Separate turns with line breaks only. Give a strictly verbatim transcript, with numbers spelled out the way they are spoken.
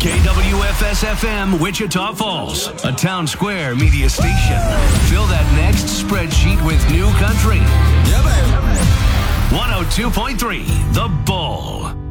K W F S F M, Wichita Falls, a Town Square media station. Fill that next spreadsheet with new country.
Yeah, baby.
one oh two point three, The Bull.